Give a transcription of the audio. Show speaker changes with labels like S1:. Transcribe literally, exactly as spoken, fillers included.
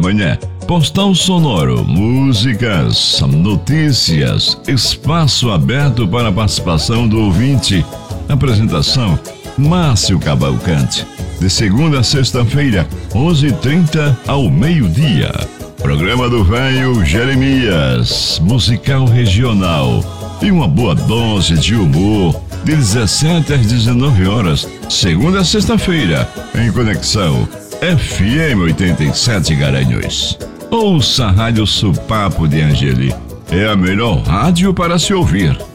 S1: manhã. Postal sonoro, músicas, notícias, espaço aberto para a participação do ouvinte. Apresentação, Márcio Cavalcante. De segunda a sexta-feira, onze e trinta ao meio-dia. Programa do Velho Jeremias, musical regional. E uma boa dose de humor, de dezessete às dezenove horas, segunda a sexta-feira, em Conexão F M oitenta e sete Garanhuns. Ouça a Rádio Supapo de Angeli. É a melhor rádio para se ouvir.